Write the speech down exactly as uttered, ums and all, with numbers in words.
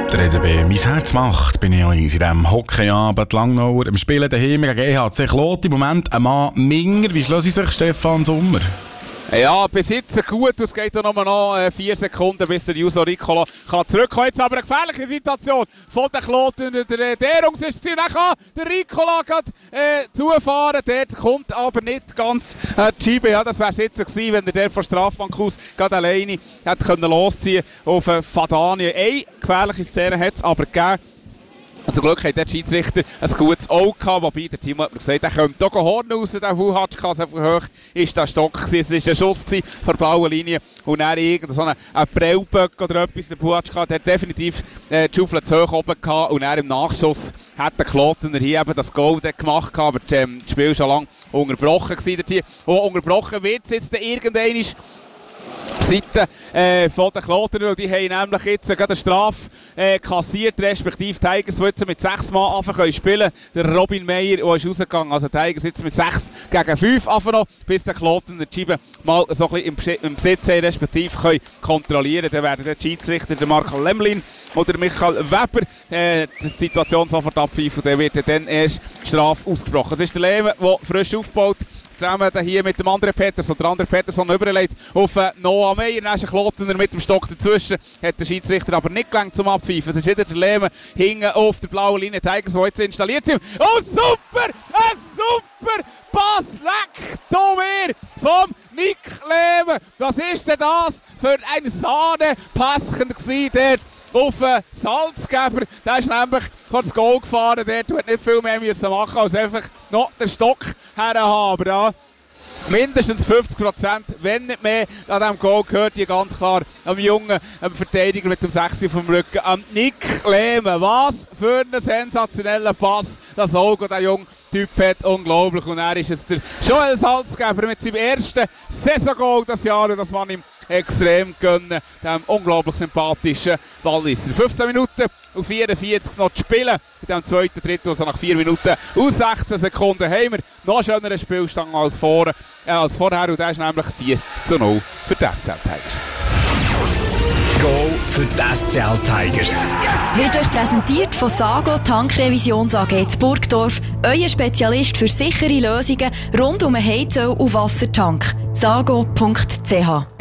Der E D B «Mein Herz macht» bin ich in diesem Hockeyabend Langnauer im Spielen daheim gegen E H C Klot. Im Moment ein Mann Minger. Wie schloss sich Stefan Sommer? Ja, bis jetzt gut. Es geht noch noch vier Sekunden, bis der Juso Ricola kann zurückkommen. Jetzt aber eine gefährliche Situation von der Klot unter der Derungs ist. Dann kann der Ricola äh, zufahren. Der kommt aber nicht ganz äh, die Scheibe. Ja, das wäre es jetzt gewesen, wenn er der von Strafbank aus gerade alleine hätte können losziehen auf äh, Fadani. Eine gefährliche Szene hat es aber gegeben. Zum Glück hat der Schiedsrichter ein gutes Auge gehabt, wobei der Timo hat mir gesagt, er kommt hier Horn raus, der Wuhatschka, so hoch ist der Stock gewesen. Es war ein Schuss von der blauen Linie und dann irgendein so ein Prellböck oder etwas, der Wuhatschka, der hat definitiv äh, die Schaufel zu hoch oben gehabt und dann im Nachschuss hat der Klotener hier eben das Goal gemacht gehabt, aber ähm, das Spiel war schon lange unterbrochen gewesen. Und unterbrochen wird es jetzt irgendwann Seite äh, von den Klotener, die haben nämlich jetzt gerade eine Strafe äh, kassiert, respektive Tigers, die jetzt mit sechs Mann anfangen spielen. Der Robin Meyer, der ist rausgegangen, also Tigers jetzt mit sechs gegen fünf anfangen, bis der Klotener die Scheibe mal so ein bisschen im Besitz haben, respektive können kontrollieren. Dann werden der Schiedsrichter, der Marco Lemlin oder Michael Weber, äh, die Situation sofort abpfeifen und dann wird dann erst Strafe ausgesprochen. Es ist der Lehmann, der frisch aufgebaut, zusammen hier mit dem anderen Peterson. Der andere Peterson überlegt auf äh, Noah Meyer. Dann ist ein Klotener mit dem Stock dazwischen. Hat der Schiedsrichter aber nicht gelangt zum Abpfeifen. Es ist wieder der Lehmann hinten auf der blauen Linie. Tigers, die jetzt installiert sind. Oh, super! Ein super Pass! Leck da mir vom Nick Lehmann. Was ist denn das für ein Sahne-Pässchen gewesen dort auf äh, Salzgeber? Der ist nämlich das Goal gefahren. Der hat nicht viel mehr müssen machen, als einfach noch den Stock herhaben. Ja. Mindestens fünfzig Prozent, wenn nicht mehr, an diesem Goal gehört hier ganz klar am jungen am Verteidiger mit dem sechs auf dem Rücken, am Nick Lehmann. Was für einen sensationellen Pass das Auge der junge Typ hat, unglaublich. Und er ist es der Joel Salzgeber mit seinem ersten Saisongoal das Jahr und das man ihm extrem gönnen, dem unglaublich sympathischen Walliser. fünfzehn Minuten und vierundvierzig noch zu spielen. In dem zweiten Drittel, also nach vier Minuten und sechzehn Sekunden, haben wir noch einen schöneren Spielstand als, vor, äh, als vorher. Und der ist nämlich vier zu null für die S C L Tigers. Goal für die S C L Tigers. Wird euch präsentiert von Sago Tankrevisions A G zu Burgdorf. Euer Spezialist für sichere Lösungen rund um einen Heizöl- und Wassertank. sago punkt c h